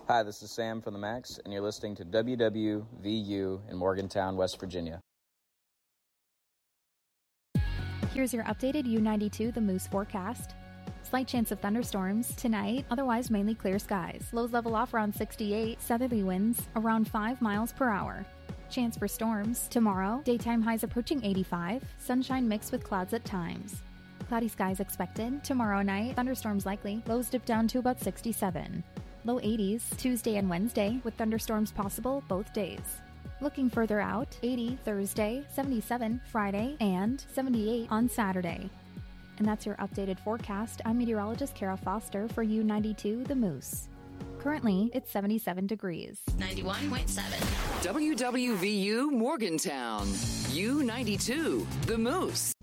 Hi, this is Sam from the Max, and you're listening to WWVU in Morgantown, West Virginia. Here's your updated U92 The Moose forecast. Slight chance of thunderstorms tonight, otherwise mainly clear skies. Lows level off around 68, southerly winds around 5 miles per hour. Chance for storms tomorrow, daytime highs approaching 85, sunshine mixed with clouds at times. Cloudy skies expected. Tomorrow night, thunderstorms likely, lows dip down to about 67. Low 80s Tuesday and Wednesday, with thunderstorms possible both days. Looking further out, 80 Thursday, 77 Friday, and 78 on Saturday. And that's your updated forecast. I'm meteorologist Kara Foster for U92 The Moose. Currently, it's 77 degrees. 91.7. WWVU Morgantown. U92 The Moose.